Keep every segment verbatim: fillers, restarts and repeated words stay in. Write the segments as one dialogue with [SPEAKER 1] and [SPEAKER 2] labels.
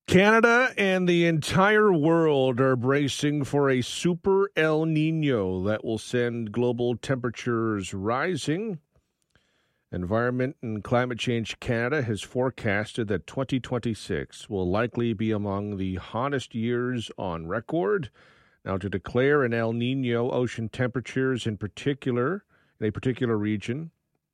[SPEAKER 1] Canada and the entire world are bracing for a super El Nino that will send global temperatures rising. Environment and Climate Change Canada has forecasted that twenty twenty-six will likely be among the hottest years on record. Now, to declare an El Nino, ocean temperatures in particular, in a particular region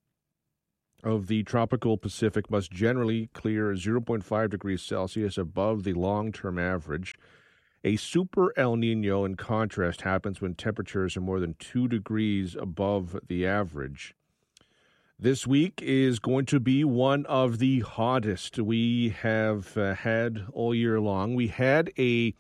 [SPEAKER 1] of the tropical Pacific must generally clear zero point five degrees Celsius above the long-term average. A super El Nino, in contrast, happens when temperatures are more than two degrees above the average. This week is going to be one of the hottest we have uh, had all year long. We had a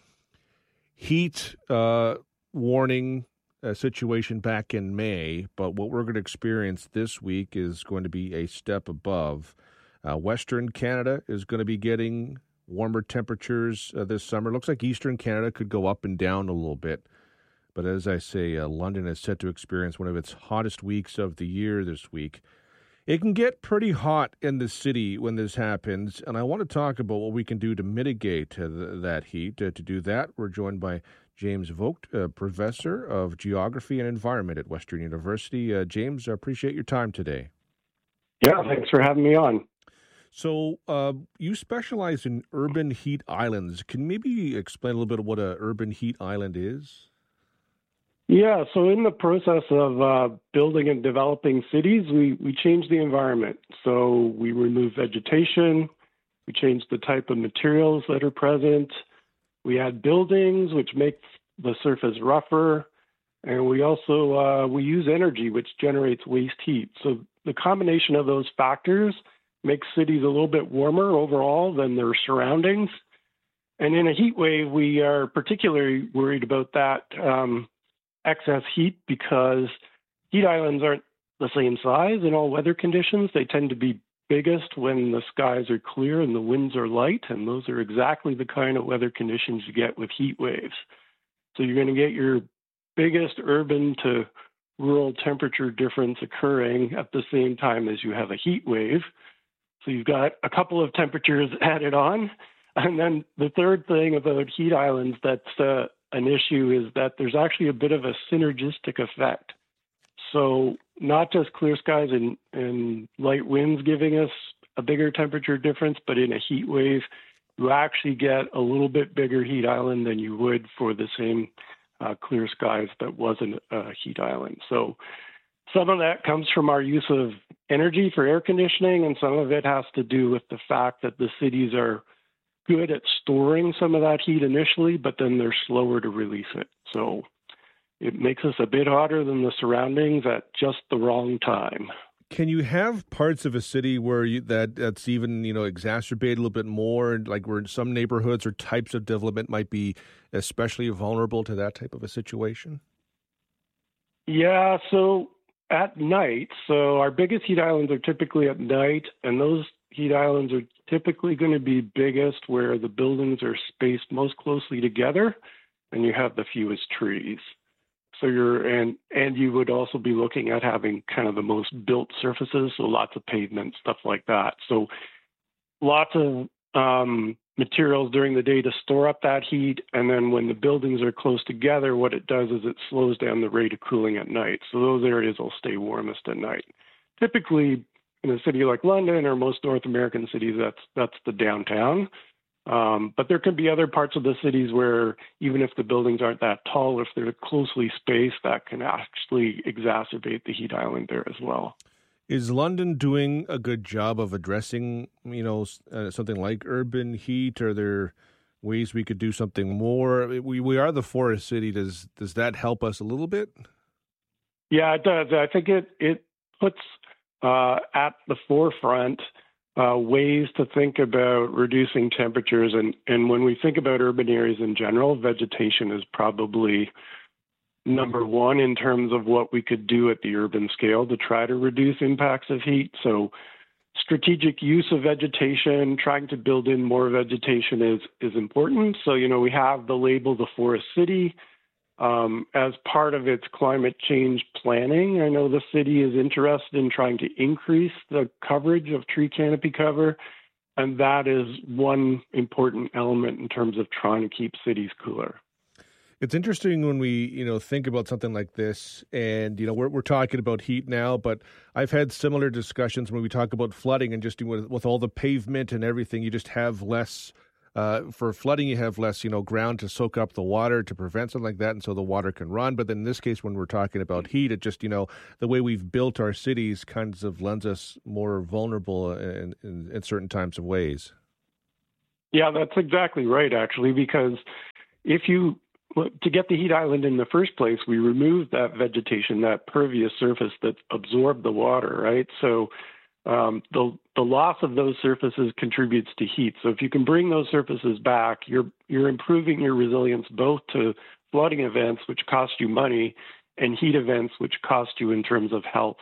[SPEAKER 1] heat uh, warning uh, situation back in May, but what we're going to experience this week is going to be a step above. Uh, Western Canada is going to be getting warmer temperatures uh, this summer. Looks like Eastern Canada could go up and down a little bit. But as I say, uh, London is set to experience one of its hottest weeks of the year this week. It can get pretty hot in the city when this happens, and I want to talk about what we can do to mitigate uh, th- that heat. Uh, to do that, we're joined by James Vogt, uh, professor of geography and environment at Western University. Uh, James, I appreciate your time today.
[SPEAKER 2] Yeah, thanks for having me on.
[SPEAKER 1] So uh, you specialize in urban heat islands. Can you maybe explain a little bit of what an urban heat island is?
[SPEAKER 2] Yeah, so in the process of uh, building and developing cities, we, we change the environment. So we remove vegetation, we change the type of materials that are present, we add buildings, which make the surface rougher, and we also uh, we use energy, which generates waste heat. So the combination of those factors makes cities a little bit warmer overall than their surroundings. And in a heat wave, we are particularly worried about that um, excess heat because heat islands aren't the same size in all weather conditions. They tend to be biggest when the skies are clear and the winds are light, and those are exactly the kind of weather conditions you get with heat waves. So you're going to get your biggest urban to rural temperature difference occurring at the same time as you have a heat wave. So you've got a couple of temperatures added on. And then the third thing about heat islands that's uh, an issue is that there's actually a bit of a synergistic effect. So not just clear skies and, and light winds giving us a bigger temperature difference, but in a heat wave, you actually get a little bit bigger heat island than you would for the same uh, clear skies that wasn't a heat island. So some of that comes from our use of energy for air conditioning, and some of it has to do with the fact that the cities are good at storing some of that heat initially, but then they're slower to release it. So it makes us a bit hotter than the surroundings at just the wrong time.
[SPEAKER 1] Can you have parts of a city where you, that that's even, you know, exacerbated a little bit more, like where some neighborhoods or types of development might be especially vulnerable to that type of a situation?
[SPEAKER 2] Yeah, so at night, so our biggest heat islands are typically at night, and those heat islands are typically going to be biggest where the buildings are spaced most closely together and you have the fewest trees. So you're and and you would also be looking at having kind of the most built surfaces, so lots of pavement, stuff like that. So lots of um, materials during the day to store up that heat, and then when the buildings are close together, what it does is it slows down the rate of cooling at night. So those areas will stay warmest at night. Typically, in a city like London or most North American cities, that's that's the downtown. Um, but there could be other parts of the cities where even if the buildings aren't that tall, if they're closely spaced, that can actually exacerbate the heat island there as well.
[SPEAKER 1] Is London doing a good job of addressing, you know, uh, something like urban heat? Are there ways we could do something more? We we are the forest city. Does does that help us a little bit?
[SPEAKER 2] Yeah, it does. I think it it puts uh, at the forefront Uh, ways to think about reducing temperatures. And, and when we think about urban areas in general, vegetation is probably number one in terms of what we could do at the urban scale to try to reduce impacts of heat. So strategic use of vegetation, trying to build in more vegetation is, is important. So, you know, we have the label the Forest City. Um, as part of its climate change planning, I know the city is interested in trying to increase the coverage of tree canopy cover. and that is one important element in terms of trying to keep cities cooler.
[SPEAKER 1] It's interesting when we, you know, think about something like this, and, you know, we're we're talking about heat now, but I've had similar discussions when we talk about flooding, and just with, with all the pavement and everything, you just have less, uh, for flooding, you have less, you know, ground to soak up the water to prevent something like that, and so the water can run. But then in this case, when we're talking about heat, it just, you know, the way we've built our cities kind of lends us more vulnerable in, in, in certain types of ways.
[SPEAKER 2] Yeah, that's exactly right, actually, because if you to get the heat island in the first place, we removed that vegetation, that pervious surface that absorbed the water, right? So um, the the loss of those surfaces contributes to heat. So if you can bring those surfaces back, you're you're improving your resilience both to flooding events, which cost you money, and heat events, which cost you in terms of health.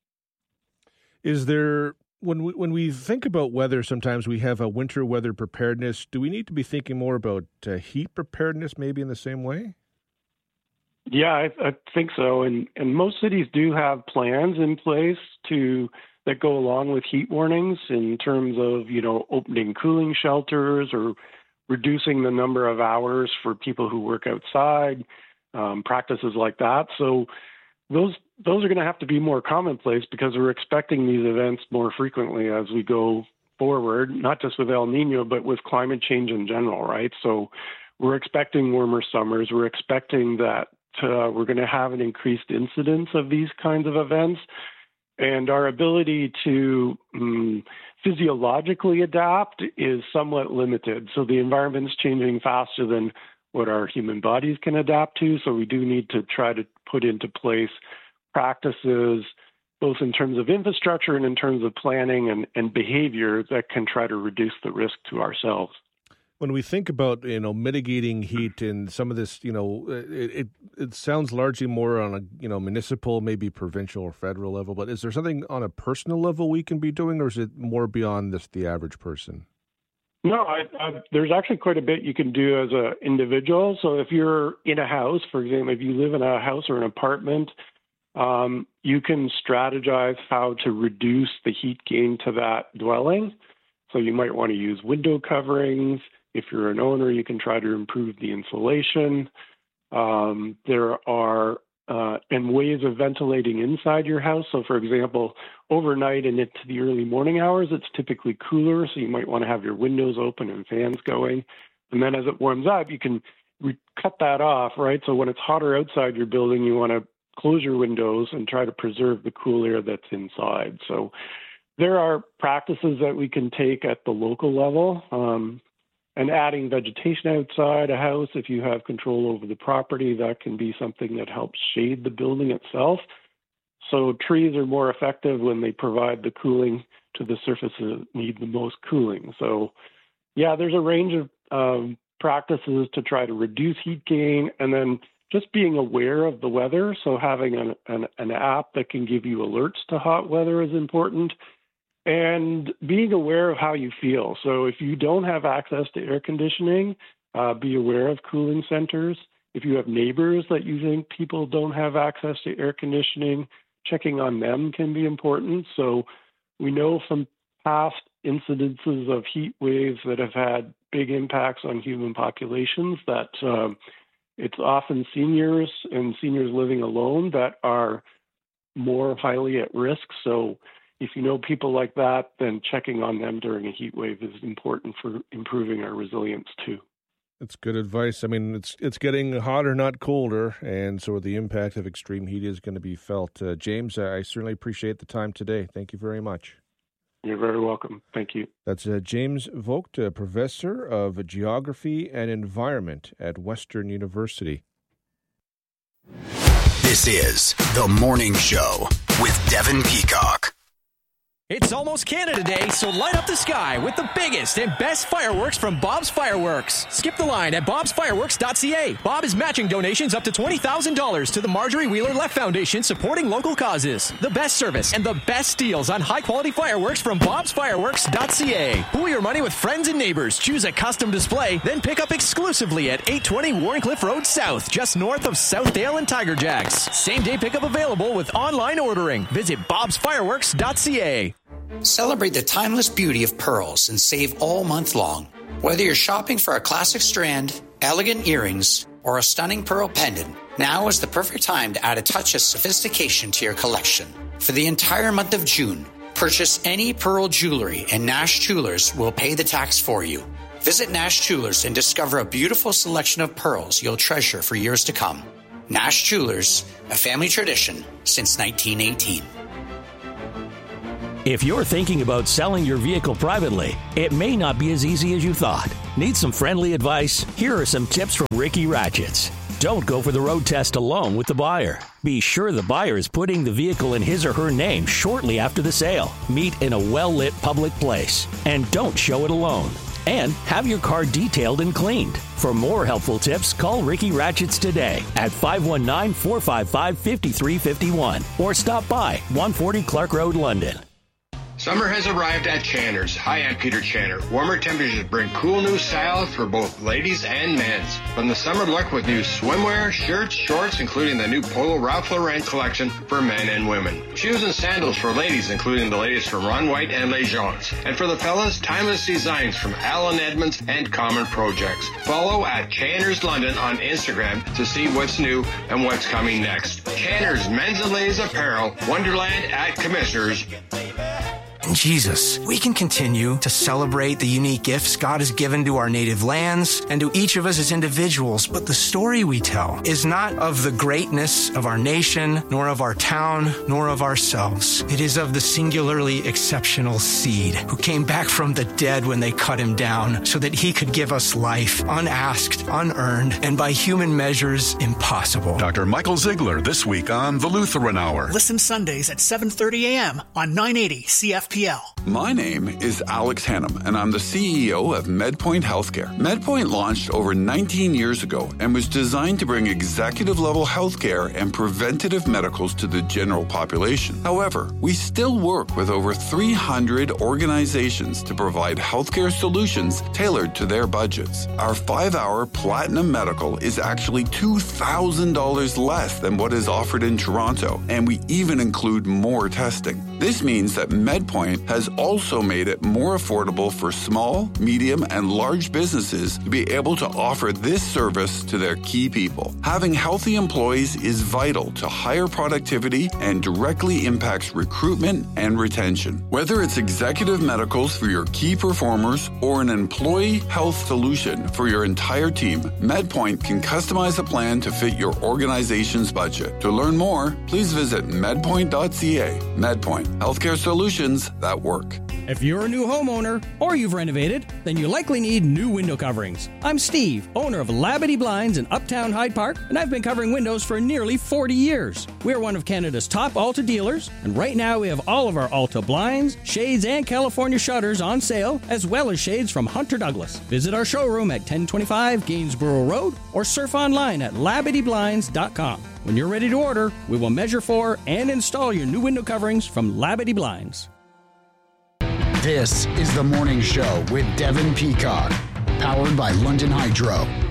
[SPEAKER 1] Is there When we, when we think about weather, sometimes we have a winter weather preparedness. Do we need to be thinking more about uh, heat preparedness maybe in the same way?
[SPEAKER 2] Yeah, I, I think so. And, and most cities do have plans in place to that go along with heat warnings in terms of, you know, opening cooling shelters or reducing the number of hours for people who work outside, um, practices like that. So those Those are going to have to be more commonplace because we're expecting these events more frequently as we go forward, not just with El Nino, but with climate change in general, right? So we're expecting warmer summers. We're expecting that uh, we're going to have an increased incidence of these kinds of events. And our ability to um, physiologically adapt is somewhat limited. So the environment's changing faster than what our human bodies can adapt to. So we do need to try to put into place practices, both in terms of infrastructure and in terms of planning and, and behavior that can try to reduce the risk to ourselves.
[SPEAKER 1] When we think about, you know, mitigating heat and some of this, you know, it, it it sounds largely more on a, you know, municipal, maybe provincial or federal level, but is there something on a personal level we can be doing, or is it more beyond this, the average person?
[SPEAKER 2] No, I, I, there's actually quite a bit you can do as an individual. So if you're in a house, for example, if you live in a house or an apartment, um, you can strategize how to reduce the heat gain to that dwelling. So you might want to use window coverings. If you're an owner, you can try to improve the insulation. Um, there are uh, and ways of ventilating inside your house. So, for example, overnight and into the early morning hours, it's typically cooler, so you might want to have your windows open and fans going. And then as it warms up, you can re- cut that off, right? So when it's hotter outside your building, you want to close your windows and try to preserve the cool air that's inside. So there are practices that we can take at the local level. Um, And adding vegetation outside a house, if you have control over the property, that can be something that helps shade the building itself. So trees are more effective when they provide the cooling to the surfaces that need the most cooling. So, yeah, there's a range of um, practices to try to reduce heat gain, and then just being aware of the weather. So having an, an, an app that can give you alerts to hot weather is important. And being aware of how you feel. So if you don't have access to air conditioning, uh, be aware of cooling centers. If you have neighbors that you think people don't have access to air conditioning, checking on them can be important. So we know from past incidences of heat waves that have had big impacts on human populations that um, it's often seniors and seniors living alone that are more highly at risk. So if you know people like that, then checking on them during a heat wave is important for improving our resilience too.
[SPEAKER 1] That's good advice. I mean, it's it's getting hotter, not colder, and so the impact of extreme heat is going to be felt. Uh, James, I certainly appreciate the time today. Thank you very much.
[SPEAKER 2] You're very welcome. Thank you.
[SPEAKER 1] That's uh, James Vogt, uh, Professor of Geography and Environment at Western University.
[SPEAKER 3] This is The Morning Show with Devin Peacock.
[SPEAKER 4] It's almost Canada Day, so light up the sky with the biggest and best fireworks from Bob's Fireworks. Skip the line at bobs fireworks dot c a. Bob is matching donations up to twenty thousand dollars to the Marjorie Wheeler Left Foundation, supporting local causes. The best service and the best deals on high-quality fireworks from bobs fireworks dot c a. Pool your money with friends and neighbors. Choose a custom display, then pick up exclusively at eight twenty Warrencliffe Road South, just north of Southdale and Tiger Jacks. Same-day pickup available with online ordering. Visit bobs fireworks dot c a.
[SPEAKER 5] Celebrate the timeless beauty of pearls and save all month long. Whether you're shopping for a classic strand, elegant earrings, or a stunning pearl pendant, now is the perfect time to add a touch of sophistication to your collection. For the entire month of June, purchase any pearl jewelry and Nash Jewelers will pay the tax for you. Visit Nash Jewelers and discover a beautiful selection of pearls you'll treasure for years to come. Nash Jewelers, a family tradition since nineteen eighteen.
[SPEAKER 6] If you're thinking about selling your vehicle privately, it may not be as easy as you thought. Need some friendly advice? Here are some tips from Ricky Ratchets. Don't go for the road test alone with the buyer. Be sure the buyer is putting the vehicle in his or her name shortly after the sale. Meet in a well-lit public place. And don't show it alone. And have your car detailed and cleaned. For more helpful tips, call Ricky Ratchets today at five one nine, four five five, five three five one or stop by one forty Clark Road, London.
[SPEAKER 7] Summer has arrived at Channer's. Hi, I'm Peter Channer. Warmer temperatures bring cool new styles for both ladies and men's. From the summer look with new swimwear, shirts, shorts, including the new Polo Ralph Lauren collection for men and women. Shoes and sandals for ladies, including the latest from Ron White and Les Gens. And for the fellas, timeless designs from Alan Edmonds and Common Projects. Follow at Channer's London on Instagram to see what's new and what's coming next. Channer's Men's and Ladies Apparel, Wonderland at Commissioners.
[SPEAKER 8] Jesus, we can continue to celebrate the unique gifts God has given to our native lands and to each of us as individuals, but the story we tell is not of the greatness of our nation, nor of our town, nor of ourselves. It is of the singularly exceptional seed who came back from the dead when they cut him down so that he could give us life, unasked, unearned, and by human measures, impossible.
[SPEAKER 9] Doctor Michael Ziegler this week on The Lutheran Hour.
[SPEAKER 10] Listen Sundays at seven thirty a.m. on nine eighty C F P L.
[SPEAKER 9] My name is Alex Hannum, and I'm the C E O of MedPoint Healthcare. MedPoint launched over nineteen years ago and was designed to bring executive-level healthcare and preventative medicals to the general population. However, we still work with over three hundred organizations to provide healthcare solutions tailored to their budgets. Our five-hour Platinum Medical is actually two thousand dollars less than what is offered in Toronto, and we even include more testing. This means that MedPoint has also made it more affordable for small, medium, and large businesses to be able to offer this service to their key people. Having healthy employees is vital to higher productivity and directly impacts recruitment and retention. Whether it's executive medicals for your key performers or an employee health solution for your entire team, MedPoint can customize a plan to fit your organization's budget. To learn more, please visit medpoint dot c a. MedPoint, healthcare solutions that work.
[SPEAKER 11] If you're a new homeowner or you've renovated, then you likely need new window coverings. I'm Steve, owner of Labadee Blinds in Uptown Hyde Park, and I've been covering windows for nearly forty years. We're one of Canada's top Alta dealers, and right now we have all of our Alta blinds, shades, and California shutters on sale, as well as shades from Hunter Douglas. Visit our showroom at ten twenty-five Gainsborough Road or surf online at labadee blinds dot com. When you're ready to order, we will measure for and install your new window coverings from Labadee Blinds.
[SPEAKER 3] This is The Morning Show with Devin Peacock, powered by London Hydro.